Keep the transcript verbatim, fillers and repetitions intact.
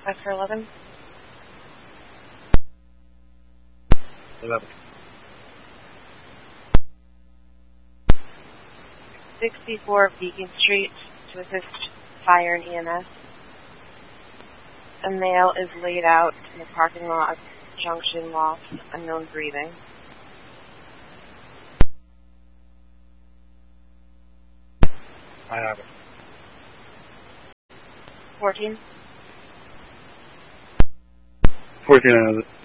Five for eleven. Eleven. Sixty-four Beacon Street to assist fire and E M S. A male is laid out in the parking lot, junction loft, unknown breathing. I have it. Fourteen. Fourteen out of it.